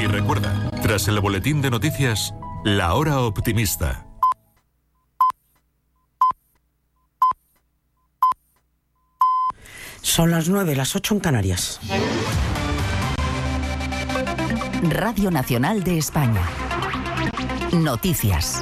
recuerda, tras el boletín de noticias, La Hora Optimista. Son las 9, las 8 en Canarias. Radio Nacional de España. Noticias.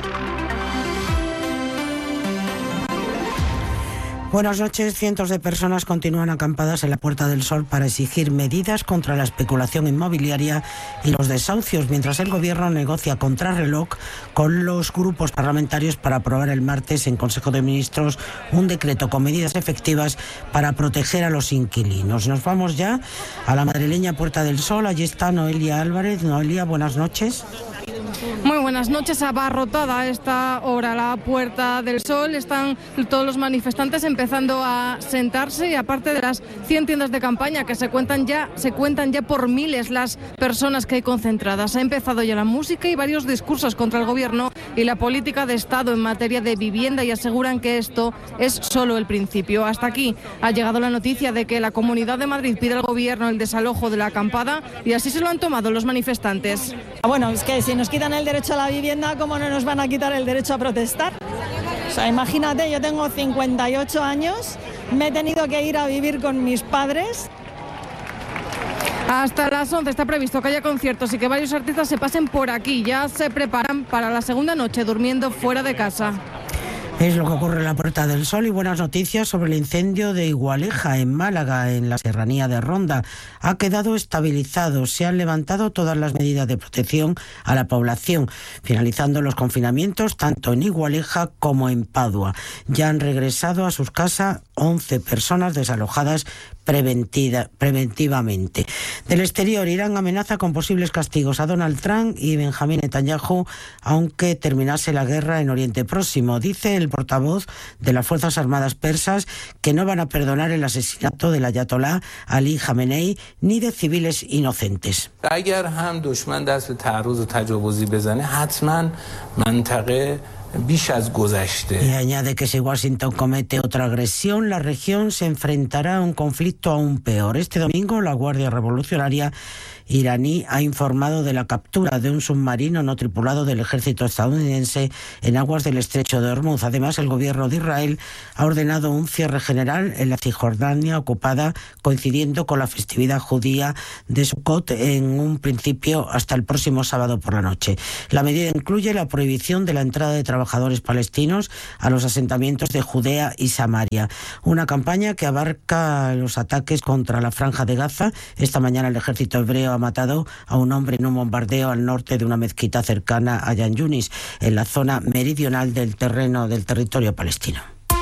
Buenas noches. Cientos de personas continúan acampadas en la Puerta del Sol para exigir medidas contra la especulación inmobiliaria y los desahucios, mientras el Gobierno negocia contrarreloj con los grupos parlamentarios para aprobar el martes en Consejo de Ministros un decreto con medidas efectivas para proteger a los inquilinos. Nos vamos ya a la madrileña Puerta del Sol. Allí está Noelia Álvarez. Noelia, buenas noches. Muy buenas noches. Abarrotada a esta hora la Puerta del Sol. Están todos los manifestantes empezando a sentarse, y aparte de las 100 tiendas de campaña que se cuentan ya por miles las personas que hay concentradas. Ha empezado ya la música y varios discursos contra el Gobierno y la política de Estado en materia de vivienda, y aseguran que esto es solo el principio. Hasta aquí ha llegado la noticia de que la Comunidad de Madrid pide al Gobierno el desalojo de la acampada, y así se lo han tomado los manifestantes. Bueno, es que si nos quitan el derecho a la vivienda, ¿cómo no nos van a quitar el derecho a protestar? O sea, imagínate, yo tengo 58 años, me he tenido que ir a vivir con mis padres. Hasta las 11 está previsto que haya conciertos y que varios artistas se pasen por aquí. Ya se preparan para la segunda noche durmiendo fuera de casa. Es lo que ocurre en la Puerta del Sol. Y buenas noticias sobre el incendio de Igualeja, en Málaga, en la serranía de Ronda. Ha quedado estabilizado. Se han levantado todas las medidas de protección a la población, finalizando los confinamientos tanto en Igualeja como en Padua. Ya han regresado a sus casas 11 personas desalojadas preventivamente. Del exterior, Irán amenaza con posibles castigos a Donald Trump y Benjamín Netanyahu, aunque terminase la guerra en Oriente Próximo. Dice el portavoz de las Fuerzas Armadas persas que no van a perdonar el asesinato del ayatolá Ali Jamenei ni de civiles inocentes. Y añade que si Washington comete otra agresión, la región se enfrentará a un conflicto aún peor. Este domingo, la Guardia Revolucionaria iraní ha informado de la captura de un submarino no tripulado del ejército estadounidense en aguas del estrecho de Hormuz. Además, el gobierno de Israel ha ordenado un cierre general en la Cisjordania ocupada, coincidiendo con la festividad judía de Sukkot, en un principio hasta el próximo sábado por la noche. La medida incluye la prohibición de la entrada de trabajadores palestinos a los asentamientos de Judea y Samaria. Una campaña que abarca los ataques contra la Franja de Gaza. Esta mañana el ejército hebreo ha matado a un hombre en un bombardeo al norte de una mezquita cercana a Yan Yunis, en la zona meridional del territorio palestino.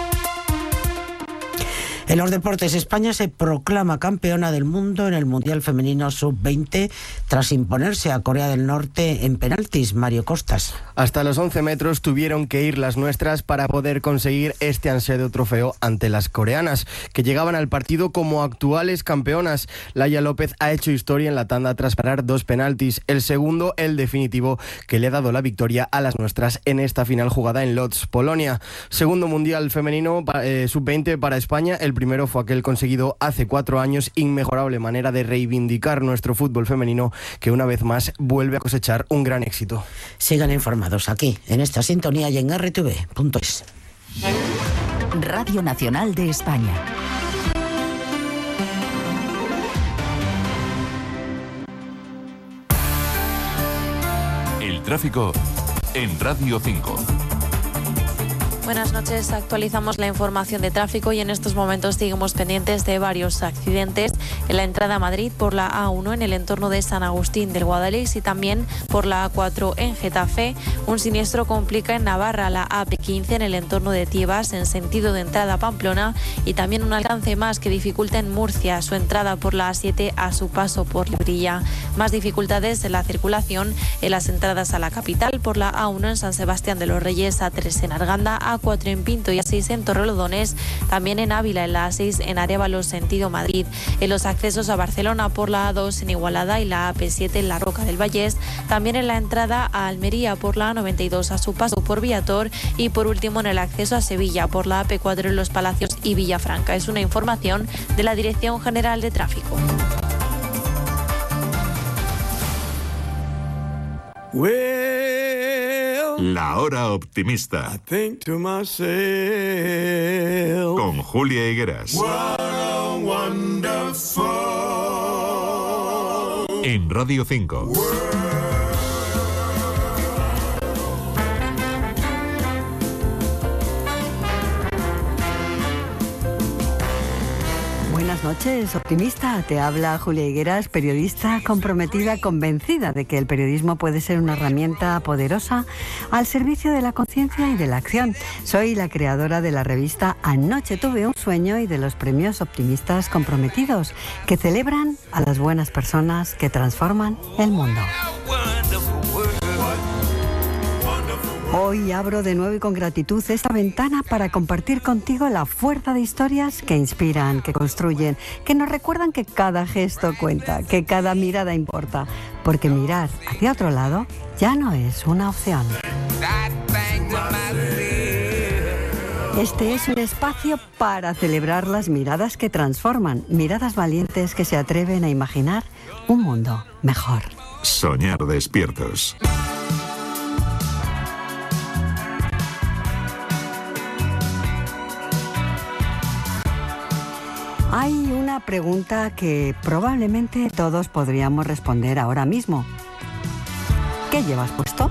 En los deportes, España se proclama campeona del mundo en el Mundial Femenino Sub-20 tras imponerse a Corea del Norte en penaltis. Mario Costas. Hasta los 11 metros tuvieron que ir las nuestras para poder conseguir este ansiado trofeo ante las coreanas, que llegaban al partido como actuales campeonas. Laia López ha hecho historia en la tanda tras parar 2 penaltis. El segundo, el definitivo, que le ha dado la victoria a las nuestras en esta final jugada en Lodz, Polonia. Segundo Mundial Femenino Sub-20 para España. El primero fue aquel conseguido hace 4 años. Inmejorable manera de reivindicar nuestro fútbol femenino, que una vez más vuelve a cosechar un gran éxito. Sigan informados aquí, en esta sintonía y en rtv.es. Radio Nacional de España. El tráfico en Radio 5. Buenas noches, actualizamos la información de tráfico y en estos momentos seguimos pendientes de varios accidentes en la entrada a Madrid por la A1 en el entorno de San Agustín del Guadalix y también por la A4 en Getafe. Un siniestro complica en Navarra la AP15 en el entorno de Tiebas en sentido de entrada a Pamplona y también un alcance más que dificulta en Murcia su entrada por la A7 a su paso por Lebrija. Más dificultades en la circulación en las entradas a la capital por la A1 en San Sebastián de los Reyes, A3 en Arganda, A4 en Pinto y A6 en Torrelodones, también en Ávila en la A6 en Arévalo sentido Madrid. En los accesos a Barcelona por la A2 en Igualada y la AP7 en la Roca del Vallés, también en la entrada a Almería por la A92 a su paso por Viator y por último en el acceso a Sevilla por la AP4 en Los Palacios y Villafranca. Es una información de la Dirección General de Tráfico. La Hora Optimista. Con Julia Higueras. En Radio 5. Buenas noches, optimista. Te habla Julia Higueras, periodista comprometida, convencida de que el periodismo puede ser una herramienta poderosa al servicio de la conciencia y de la acción. Soy la creadora de la revista Anoche tuve un sueño y de los premios Optimistas Comprometidos, que celebran a las buenas personas que transforman el mundo. Hoy abro de nuevo y con gratitud esta ventana para compartir contigo la fuerza de historias que inspiran, que construyen, que nos recuerdan que cada gesto cuenta, que cada mirada importa, porque mirar hacia otro lado ya no es una opción. Este es un espacio para celebrar las miradas que transforman, miradas valientes que se atreven a imaginar un mundo mejor. Soñar despiertos. Hay una pregunta que probablemente todos podríamos responder ahora mismo. ¿Qué llevas puesto?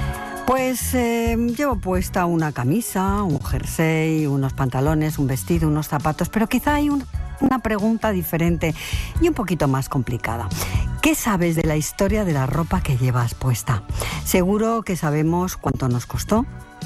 Pues llevo puesta una camisa, un jersey, unos pantalones, un vestido, unos zapatos, pero quizá hay una pregunta diferente y un poquito más complicada. ¿Qué sabes de la historia de la ropa que llevas puesta? Seguro que sabemos cuánto nos costó,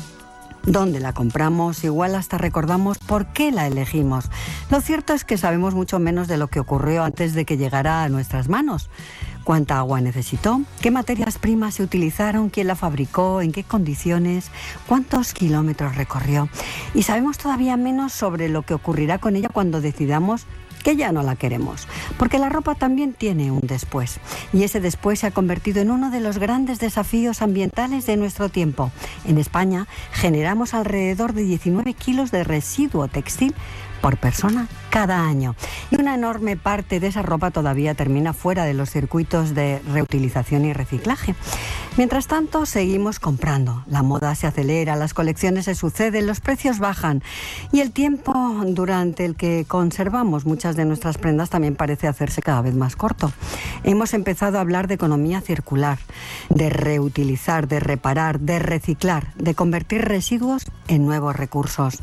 dónde la compramos, igual hasta recordamos por qué la elegimos. Lo cierto es que sabemos mucho menos de lo que ocurrió antes de que llegara a nuestras manos. ¿Cuánta agua necesitó? ¿Qué materias primas se utilizaron? ¿Quién la fabricó? ¿En qué condiciones? ¿Cuántos kilómetros recorrió? Y sabemos todavía menos sobre lo que ocurrirá con ella cuando decidamos que ya no la queremos, porque la ropa también tiene un después, y ese después se ha convertido en uno de los grandes desafíos ambientales de nuestro tiempo. En España generamos alrededor de 19 kilos de residuo textil por persona cada año, y una enorme parte de esa ropa todavía termina fuera de los circuitos de reutilización y reciclaje. Mientras tanto, seguimos comprando. La moda se acelera, las colecciones se suceden, los precios bajan, y el tiempo durante el que conservamos muchas de nuestras prendas también parece hacerse cada vez más corto. Hemos empezado a hablar de economía circular, de reutilizar, de reparar, de reciclar, de convertir residuos en nuevos recursos.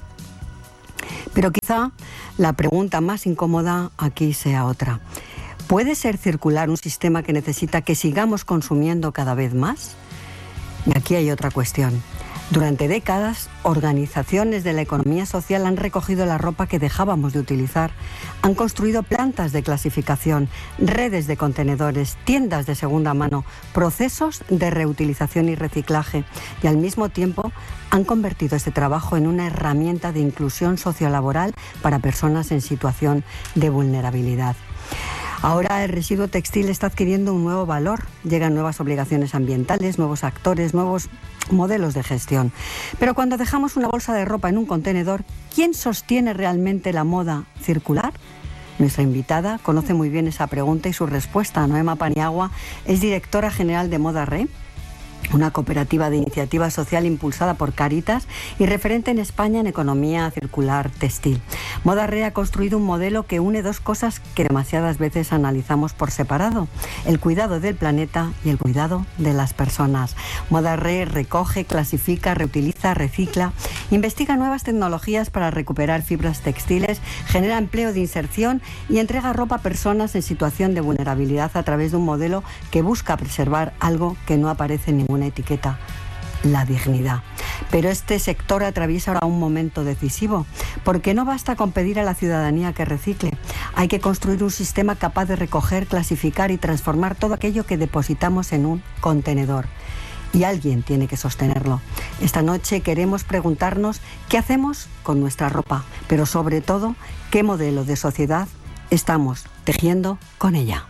Pero quizá la pregunta más incómoda aquí sea otra. ¿Puede ser circular un sistema que necesita que sigamos consumiendo cada vez más? Y aquí hay otra cuestión. Durante décadas, organizaciones de la economía social han recogido la ropa que dejábamos de utilizar, han construido plantas de clasificación, redes de contenedores, tiendas de segunda mano, procesos de reutilización y reciclaje, y al mismo tiempo han convertido este trabajo en una herramienta de inclusión sociolaboral para personas en situación de vulnerabilidad. Ahora el residuo textil está adquiriendo un nuevo valor, llegan nuevas obligaciones ambientales, nuevos actores, nuevos modelos de gestión. Pero cuando dejamos una bolsa de ropa en un contenedor, ¿quién sostiene realmente la moda circular? Nuestra invitada conoce muy bien esa pregunta y su respuesta. Noema Paniagua es directora general de Moda Re, una cooperativa de iniciativa social impulsada por Cáritas y referente en España en economía circular textil. Moda Re ha construido un modelo que une dos cosas que demasiadas veces analizamos por separado: el cuidado del planeta y el cuidado de las personas. Moda Re recoge, clasifica, reutiliza, recicla, investiga nuevas tecnologías para recuperar fibras textiles, genera empleo de inserción y entrega ropa a personas en situación de vulnerabilidad a través de un modelo que busca preservar algo que no aparece en ninguna etiqueta: la dignidad. Pero este sector atraviesa ahora un momento decisivo, porque no basta con pedir a la ciudadanía que recicle. Hay que construir un sistema capaz de recoger, clasificar y transformar todo aquello que depositamos en un contenedor. Y alguien tiene que sostenerlo. Esta noche queremos preguntarnos qué hacemos con nuestra ropa, pero sobre todo, qué modelo de sociedad estamos tejiendo con ella.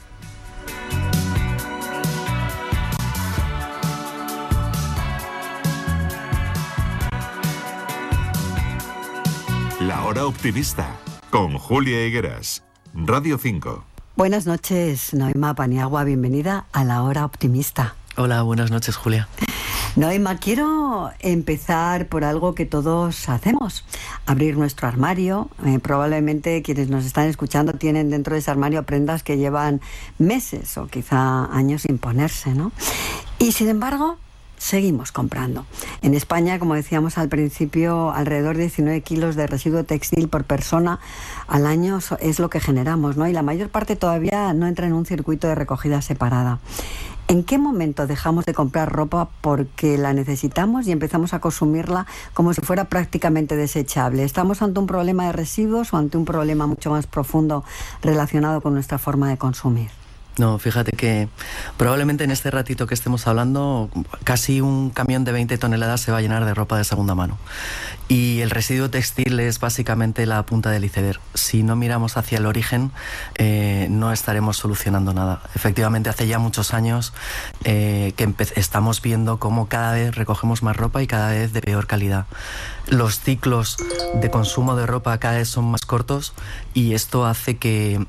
La Hora Optimista, con Julia Higueras, Radio 5. Buenas noches, Noema Paniagua, bienvenida a La Hora Optimista. Hola, buenas noches, Julia. Noema, quiero empezar por algo que todos hacemos, abrir nuestro armario. Probablemente quienes nos están escuchando tienen dentro de ese armario prendas que llevan meses o quizá años sin ponerse, ¿no? Y sin embargo, seguimos comprando. En España, como decíamos al principio, alrededor de 19 kilos de residuo textil por persona al año es lo que generamos, ¿no? Y la mayor parte todavía no entra en un circuito de recogida separada. ¿En qué momento dejamos de comprar ropa porque la necesitamos y empezamos a consumirla como si fuera prácticamente desechable? ¿Estamos ante un problema de residuos o ante un problema mucho más profundo relacionado con nuestra forma de consumir? No, fíjate que probablemente en este ratito que estemos hablando, casi un camión de 20 toneladas se va a llenar de ropa de segunda mano. Y el residuo textil es básicamente la punta del iceberg. Si no miramos hacia el origen, no estaremos solucionando nada. Efectivamente, hace ya muchos años que estamos viendo cómo cada vez recogemos más ropa y cada vez de peor calidad. Los ciclos de consumo de ropa cada vez son más cortos y esto hace que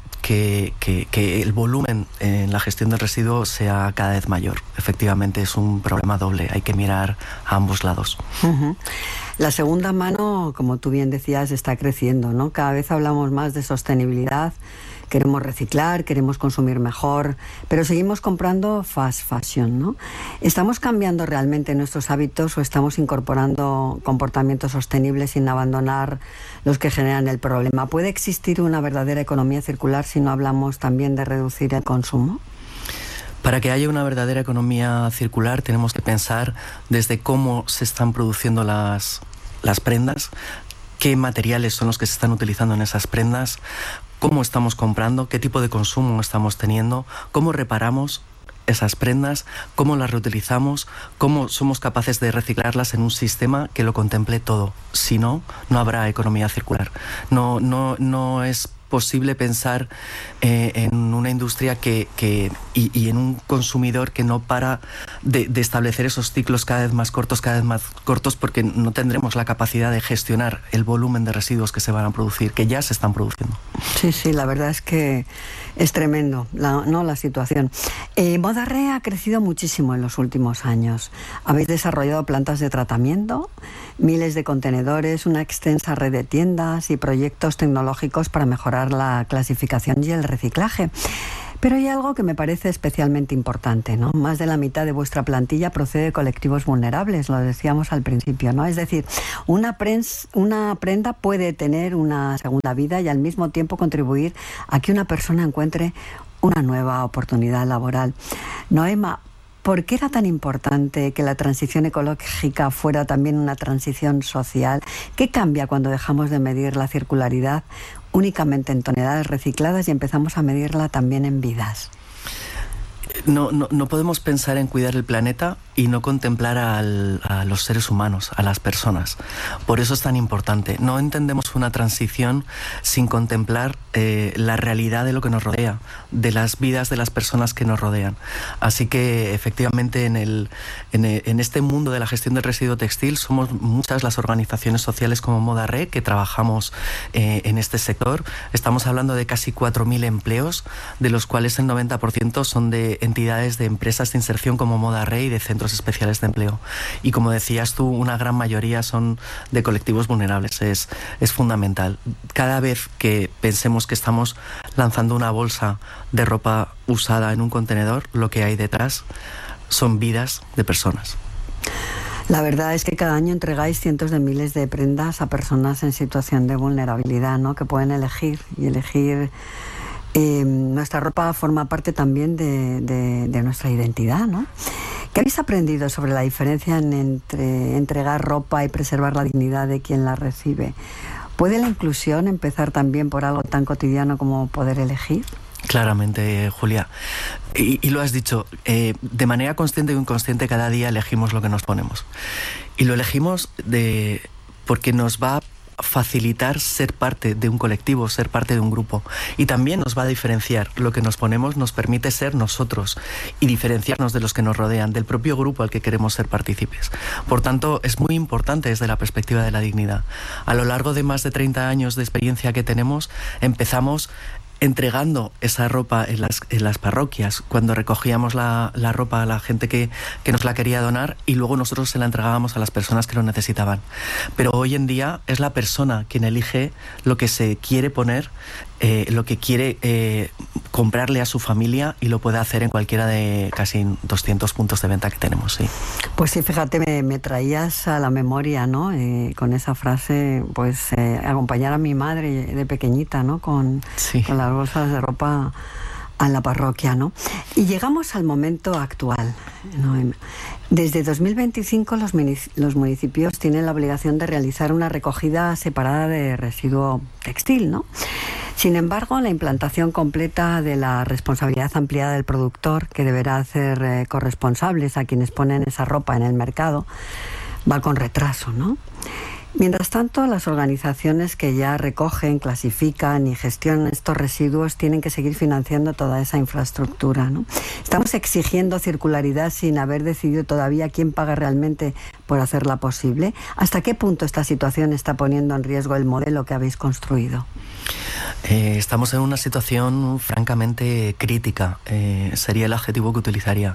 el volumen en la gestión del residuo sea cada vez mayor. Efectivamente, es un problema doble. Hay que mirar a ambos lados. Uh-huh. La segunda mano, como tú bien decías, está creciendo, ¿no? Cada vez hablamos más de sostenibilidad. Queremos reciclar, queremos consumir mejor, pero seguimos comprando fast fashion, ¿no? ¿Estamos cambiando realmente nuestros hábitos o estamos incorporando comportamientos sostenibles sin abandonar los que generan el problema? ¿Puede existir una verdadera economía circular si no hablamos también de reducir el consumo? Para que haya una verdadera economía circular tenemos que pensar desde cómo se están produciendo las prendas, qué materiales son los que se están utilizando en esas prendas, cómo estamos comprando, qué tipo de consumo estamos teniendo, cómo reparamos esas prendas, cómo las reutilizamos, cómo somos capaces de reciclarlas en un sistema que lo contemple todo. Si no, no habrá economía circular. No es posible pensar en una industria y en un consumidor que no para de establecer esos ciclos cada vez más cortos, porque no tendremos la capacidad de gestionar el volumen de residuos que se van a producir, que ya se están produciendo. Sí, la verdad es que es tremendo la situación. Moda Re ha crecido muchísimo en los últimos años. Habéis desarrollado plantas de tratamiento, miles de contenedores, una extensa red de tiendas y proyectos tecnológicos para mejorar la clasificación y el reciclaje. Pero hay algo que me parece especialmente importante, ¿no? Más de la mitad de vuestra plantilla procede de colectivos vulnerables, lo decíamos al principio, ¿no? Es decir, una prenda puede tener una segunda vida y al mismo tiempo contribuir a que una persona encuentre una nueva oportunidad laboral. Noema, ¿por qué era tan importante que la transición ecológica fuera también una transición social? ¿Qué cambia cuando dejamos de medir la circularidad únicamente en toneladas recicladas y empezamos a medirla también en vidas? No podemos pensar en cuidar el planeta y no contemplar a los seres humanos, a las personas. Por eso es tan importante. No entendemos una transición sin contemplar la realidad de lo que nos rodea, de las vidas de las personas que nos rodean. Así que efectivamente en este mundo de la gestión del residuo textil somos muchas las organizaciones sociales como Moda Re que trabajamos en este sector. Estamos hablando de casi 4.000 empleos, de los cuales el 90% son de entidades de empresas de inserción como Moda Re y de centros especiales de empleo. Y como decías tú, una gran mayoría son de colectivos vulnerables. Es fundamental. Cada vez que pensemos que estamos lanzando una bolsa de ropa usada en un contenedor, lo que hay detrás son vidas de personas. La verdad es que cada año entregáis cientos de miles de prendas a personas en situación de vulnerabilidad, ¿no? Que pueden elegir. Nuestra ropa forma parte también de nuestra identidad, ¿no? ¿Qué habéis aprendido sobre la diferencia entre entregar ropa y preservar la dignidad de quien la recibe? ¿Puede la inclusión empezar también por algo tan cotidiano como poder elegir? Claramente, Julia. Y lo has dicho, de manera consciente o inconsciente cada día elegimos lo que nos ponemos. Y lo elegimos porque nos va a facilitar ser parte de un colectivo, ser parte de un grupo. Y también nos va a diferenciar. Lo que nos ponemos nos permite ser nosotros y diferenciarnos de los que nos rodean, del propio grupo al que queremos ser partícipes. Por tanto, es muy importante desde la perspectiva de la dignidad. A lo largo de más de 30 años de experiencia que tenemos, empezamos entregando esa ropa en las parroquias, cuando recogíamos la ropa a la gente que nos la quería donar, y luego nosotros se la entregábamos a las personas que lo necesitaban. Pero hoy en día es la persona quien elige lo que se quiere poner, lo que quiere comprarle a su familia, y lo puede hacer en cualquiera de casi 200 puntos de venta que tenemos, sí. Pues sí, fíjate, me traías a la memoria, ¿no? Con esa frase, pues acompañar a mi madre de pequeñita, ¿no? Con las bolsas de ropa a la parroquia, ¿no? Y llegamos al momento actual, ¿no? Desde 2025 los municipios tienen la obligación de realizar una recogida separada de residuo textil, ¿no? Sin embargo, la implantación completa de la responsabilidad ampliada del productor, que deberá hacer corresponsables a quienes ponen esa ropa en el mercado, va con retraso, ¿no? Mientras tanto, las organizaciones que ya recogen, clasifican y gestionan estos residuos tienen que seguir financiando toda esa infraestructura, ¿no? Estamos exigiendo circularidad sin haber decidido todavía quién paga realmente por hacerla posible. ¿Hasta qué punto esta situación está poniendo en riesgo el modelo que habéis construido? Estamos en una situación francamente crítica, sería el adjetivo que utilizaría.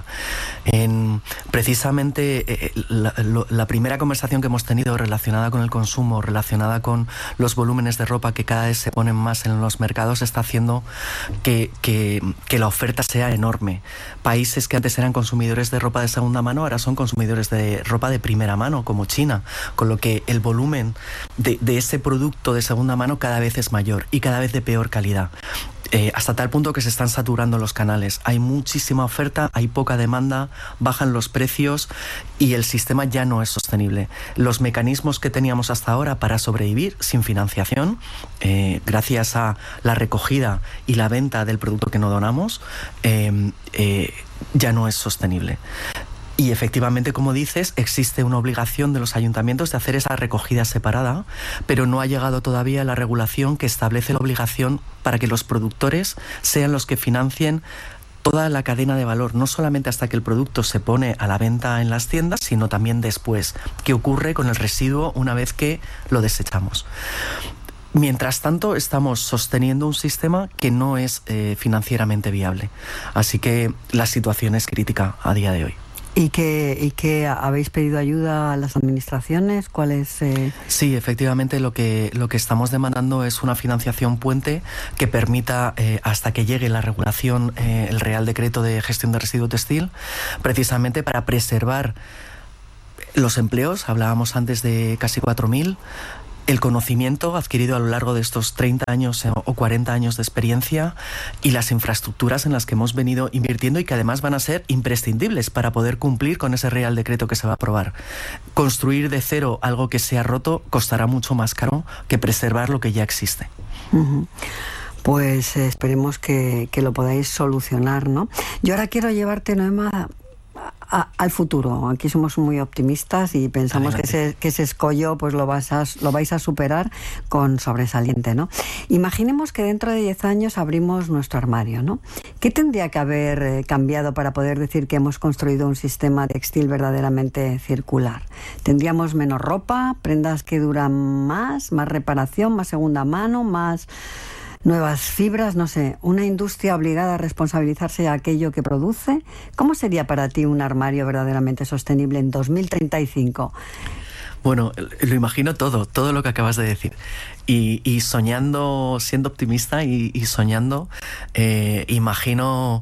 Precisamente la primera conversación que hemos tenido relacionada con el consumo, relacionada con los volúmenes de ropa que cada vez se ponen más en los mercados, está haciendo que la oferta sea enorme. Países que antes eran consumidores de ropa de segunda mano ahora son consumidores de ropa de primera mano, como China, con lo que el volumen de ese producto de segunda mano cada vez es mayor y cada vez de peor calidad. Hasta tal punto que se están saturando los canales. Hay muchísima oferta, hay poca demanda, bajan los precios y el sistema ya no es sostenible. Los mecanismos que teníamos hasta ahora para sobrevivir sin financiación, gracias a la recogida y la venta del producto que no donamos, ya no es sostenible. Y efectivamente, como dices, existe una obligación de los ayuntamientos de hacer esa recogida separada, pero no ha llegado todavía la regulación que establece la obligación para que los productores sean los que financien toda la cadena de valor, no solamente hasta que el producto se pone a la venta en las tiendas, sino también después. ¿Qué ocurre con el residuo una vez que lo desechamos? Mientras tanto, estamos sosteniendo un sistema que no es financieramente viable. Así que la situación es crítica a día de hoy. ¿Y que habéis pedido ayuda a las administraciones? ¿Cuál es? Sí, efectivamente lo que estamos demandando es una financiación puente que permita, hasta que llegue la regulación, el Real Decreto de Gestión de Residuo Textil, precisamente para preservar los empleos. Hablábamos antes de casi 4.000. El conocimiento adquirido a lo largo de estos 30 años o 40 años de experiencia y las infraestructuras en las que hemos venido invirtiendo y que además van a ser imprescindibles para poder cumplir con ese Real Decreto que se va a aprobar. Construir de cero algo que se ha roto costará mucho más caro que preservar lo que ya existe. Uh-huh. Pues esperemos que lo podáis solucionar, ¿no? Yo ahora quiero llevarte, Noema, al futuro. Aquí somos muy optimistas y pensamos que ese escollo pues lo vais a superar con sobresaliente, ¿no? Imaginemos que dentro de 10 años abrimos nuestro armario, ¿no? ¿Qué tendría que haber cambiado para poder decir que hemos construido un sistema textil verdaderamente circular? ¿Tendríamos menos ropa, prendas que duran más reparación, más segunda mano, más nuevas fibras, no sé, una industria obligada a responsabilizarse de aquello que produce? ¿Cómo sería para ti un armario verdaderamente sostenible en 2035? Bueno, lo imagino todo lo que acabas de decir. Y soñando, siendo optimista y soñando, imagino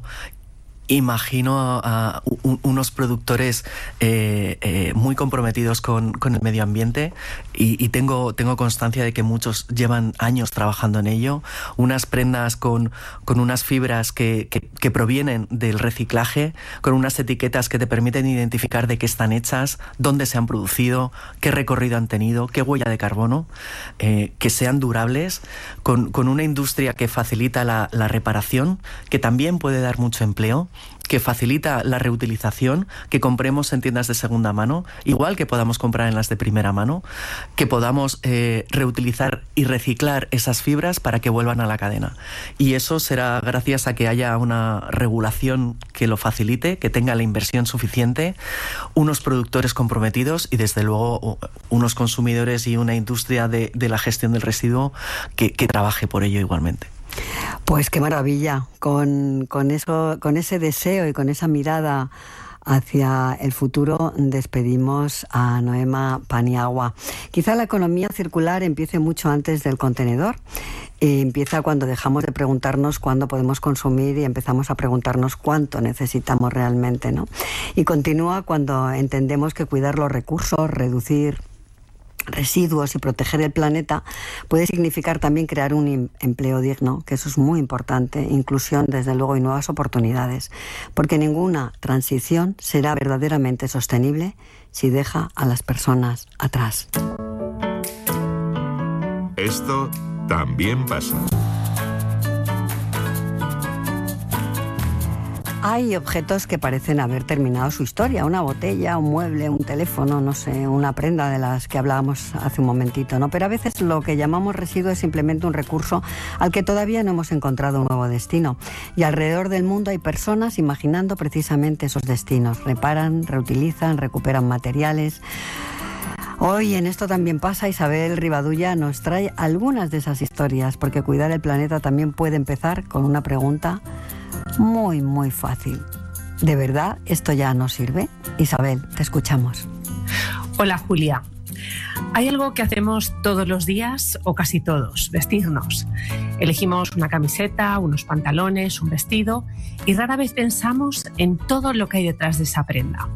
a unos productores muy comprometidos con el medio ambiente y tengo constancia de que muchos llevan años trabajando en ello. Unas prendas con unas fibras que provienen del reciclaje, con unas etiquetas que te permiten identificar de qué están hechas, dónde se han producido, qué recorrido han tenido, qué huella de carbono, que sean durables, con una industria que facilita la reparación, que también puede dar mucho empleo, que facilita la reutilización, que compremos en tiendas de segunda mano, igual que podamos comprar en las de primera mano, que podamos reutilizar y reciclar esas fibras para que vuelvan a la cadena. Y eso será gracias a que haya una regulación que lo facilite, que tenga la inversión suficiente, unos productores comprometidos y desde luego unos consumidores y una industria de la gestión del residuo que trabaje por ello igualmente. Pues qué maravilla, con ese deseo y con esa mirada hacia el futuro despedimos a Noema Paniagua. Quizá la economía circular empiece mucho antes del contenedor. Empieza cuando dejamos de preguntarnos cuándo podemos consumir y empezamos a preguntarnos cuánto necesitamos realmente, ¿no? Y continúa cuando entendemos que cuidar los recursos, reducir residuos y proteger el planeta puede significar también crear un empleo digno, que eso es muy importante, inclusión desde luego y nuevas oportunidades, porque ninguna transición será verdaderamente sostenible si deja a las personas atrás. Esto también pasa. Hay objetos que parecen haber terminado su historia, una botella, un mueble, un teléfono, no sé, una prenda de las que hablábamos hace un momentito, ¿no? Pero a veces lo que llamamos residuo es simplemente un recurso al que todavía no hemos encontrado un nuevo destino. Y alrededor del mundo hay personas imaginando precisamente esos destinos. Reparan, reutilizan, recuperan materiales. Hoy en Esto también pasa, Isabel Rivadulla nos trae algunas de esas historias, porque cuidar el planeta también puede empezar con una pregunta muy, muy fácil. ¿De verdad esto ya no sirve? Isabel, te escuchamos. Hola, Julia. Hay algo que hacemos todos los días, o casi todos, vestirnos. Elegimos una camiseta, unos pantalones, un vestido, y rara vez pensamos en todo lo que hay detrás de esa prenda.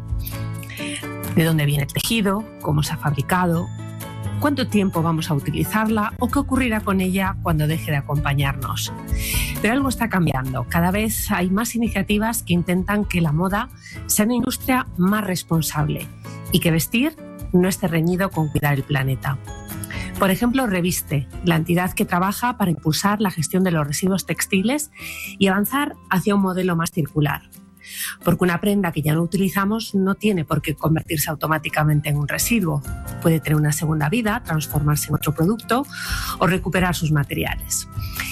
¿De dónde viene el tejido? ¿Cómo se ha fabricado? ¿Cuánto tiempo vamos a utilizarla? ¿O qué ocurrirá con ella cuando deje de acompañarnos? Pero algo está cambiando. Cada vez hay más iniciativas que intentan que la moda sea una industria más responsable y que vestir no esté reñido con cuidar el planeta. Por ejemplo, Reviste, la entidad que trabaja para impulsar la gestión de los residuos textiles y avanzar hacia un modelo más circular. Porque una prenda que ya no utilizamos no tiene por qué convertirse automáticamente en un residuo. Puede tener una segunda vida, transformarse en otro producto o recuperar sus materiales.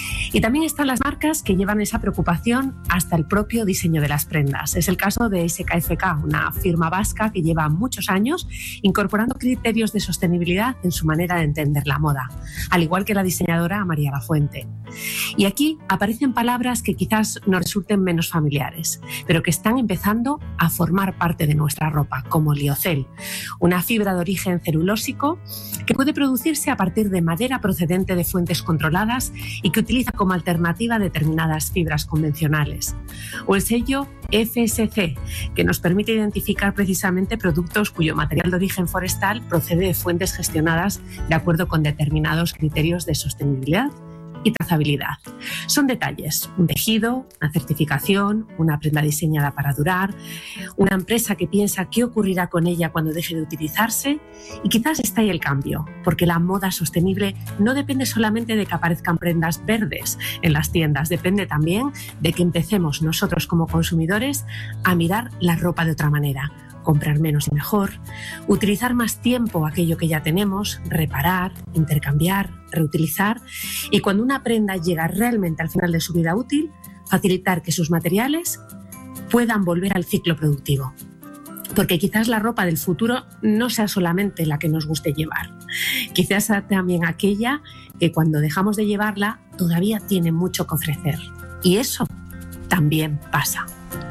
Y también están las marcas que llevan esa preocupación hasta el propio diseño de las prendas. Es el caso de SKFK, una firma vasca que lleva muchos años incorporando criterios de sostenibilidad en su manera de entender la moda, al igual que la diseñadora María Lafuente. Y aquí aparecen palabras que quizás nos resulten menos familiares, pero que están empezando a formar parte de nuestra ropa, como liocel, una fibra de origen celulósico que puede producirse a partir de madera procedente de fuentes controladas y que utiliza como alternativa a determinadas fibras convencionales. O el sello FSC, que nos permite identificar precisamente productos cuyo material de origen forestal procede de fuentes gestionadas de acuerdo con determinados criterios de sostenibilidad y trazabilidad. Son detalles, un tejido, una certificación, una prenda diseñada para durar, una empresa que piensa qué ocurrirá con ella cuando deje de utilizarse, y quizás está ahí el cambio, porque la moda sostenible no depende solamente de que aparezcan prendas verdes en las tiendas, depende también de que empecemos nosotros como consumidores a mirar la ropa de otra manera. Comprar menos y mejor, utilizar más tiempo aquello que ya tenemos, reparar, intercambiar, reutilizar, y cuando una prenda llega realmente al final de su vida útil, facilitar que sus materiales puedan volver al ciclo productivo. Porque quizás la ropa del futuro no sea solamente la que nos guste llevar, quizás sea también aquella que cuando dejamos de llevarla todavía tiene mucho que ofrecer. Y eso también pasa.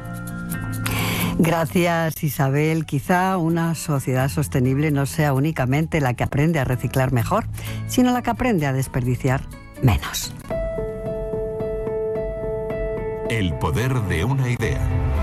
Gracias, Isabel. Quizá una sociedad sostenible no sea únicamente la que aprende a reciclar mejor, sino la que aprende a desperdiciar menos. El poder de una idea.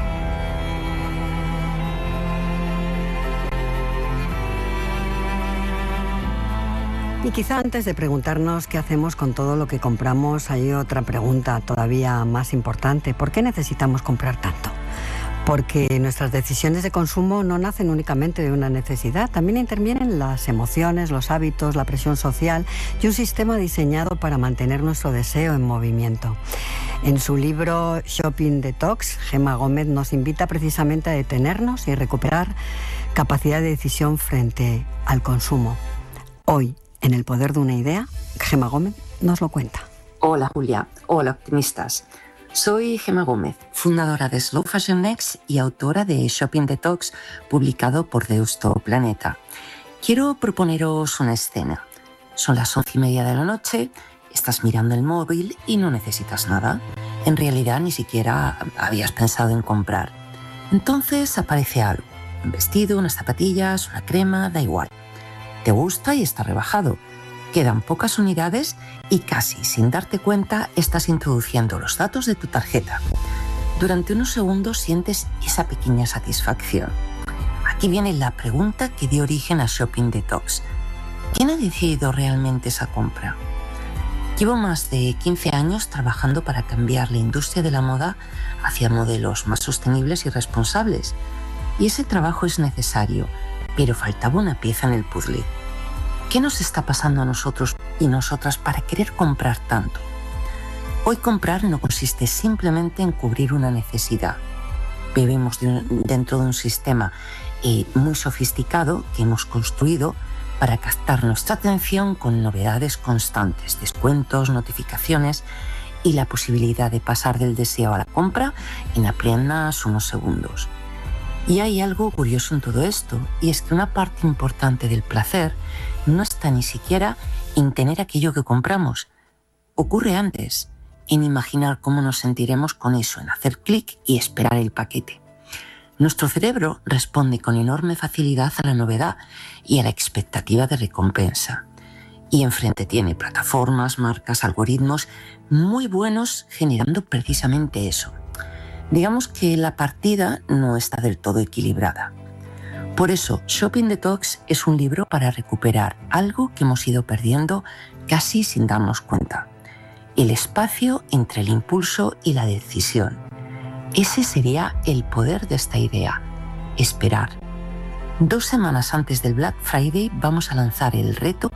Y quizá antes de preguntarnos qué hacemos con todo lo que compramos, hay otra pregunta todavía más importante. ¿Por qué necesitamos comprar tanto? Porque nuestras decisiones de consumo no nacen únicamente de una necesidad, también intervienen las emociones, los hábitos, la presión social y un sistema diseñado para mantener nuestro deseo en movimiento. En su libro Shopping Detox, Gemma Gómez nos invita precisamente a detenernos y recuperar capacidad de decisión frente al consumo. Hoy, en El poder de una idea, Gemma Gómez nos lo cuenta. Hola Julia, hola optimistas. Soy Gemma Gómez, fundadora de Slow Fashion Next y autora de Shopping Detox, publicado por Deusto Planeta. Quiero proponeros una escena. Son las 11:30 de la noche, Estás mirando el móvil y no necesitas nada. En realidad ni siquiera habías pensado en comprar. Entonces aparece algo. Un vestido, unas zapatillas, una crema, da igual. Te gusta y está rebajado. Quedan pocas unidades y casi sin darte cuenta estás introduciendo los datos de tu tarjeta. Durante unos segundos sientes esa pequeña satisfacción. Aquí viene la pregunta que dio origen a Shopping Detox. ¿Quién ha decidido realmente esa compra? Llevo más de 15 años trabajando para cambiar la industria de la moda hacia modelos más sostenibles y responsables. Y ese trabajo es necesario, pero faltaba una pieza en el puzzle. ¿Qué nos está pasando a nosotros y nosotras para querer comprar tanto? Hoy comprar no consiste simplemente en cubrir una necesidad. Vivimos dentro de un sistema muy sofisticado que hemos construido para captar nuestra atención con novedades constantes, descuentos, notificaciones y la posibilidad de pasar del deseo a la compra en apenas unos segundos. Y hay algo curioso en todo esto, y es que una parte importante del placer no está ni siquiera en tener aquello que compramos. Ocurre antes, en imaginar cómo nos sentiremos con eso, en hacer clic y esperar el paquete. Nuestro cerebro responde con enorme facilidad a la novedad y a la expectativa de recompensa. Y enfrente tiene plataformas, marcas, algoritmos muy buenos generando precisamente eso. Digamos que la partida no está del todo equilibrada. Por eso, Shopping Detox es un libro para recuperar algo que hemos ido perdiendo casi sin darnos cuenta. El espacio entre el impulso y la decisión. Ese sería el poder de esta idea, esperar. 2 semanas antes del Black Friday vamos a lanzar el reto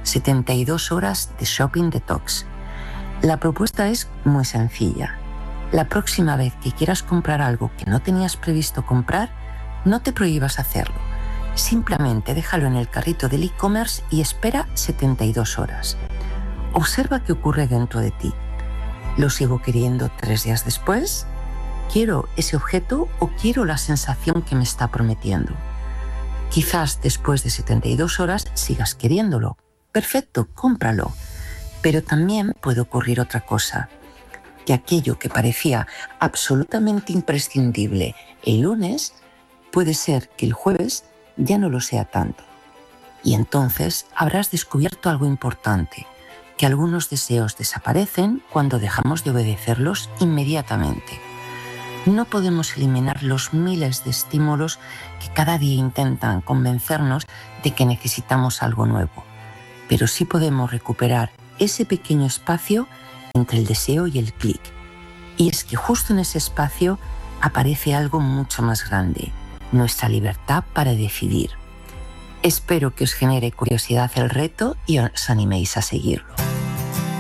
72 horas de Shopping Detox. La propuesta es muy sencilla. La próxima vez que quieras comprar algo que no tenías previsto comprar, no te prohíbas hacerlo. Simplemente déjalo en el carrito del e-commerce y espera 72 horas. Observa qué ocurre dentro de ti. ¿Lo sigo queriendo 3 días después? ¿Quiero ese objeto o quiero la sensación que me está prometiendo? Quizás después de 72 horas sigas queriéndolo. Perfecto, cómpralo. Pero también puede ocurrir otra cosa, que aquello que parecía absolutamente imprescindible el lunes, puede ser que el jueves ya no lo sea tanto. Y entonces habrás descubierto algo importante, que algunos deseos desaparecen cuando dejamos de obedecerlos inmediatamente. No podemos eliminar los miles de estímulos que cada día intentan convencernos de que necesitamos algo nuevo, pero sí podemos recuperar ese pequeño espacio entre el deseo y el clic. Y es que justo en ese espacio aparece algo mucho más grande, nuestra libertad para decidir. Espero que os genere curiosidad el reto y os animéis a seguirlo.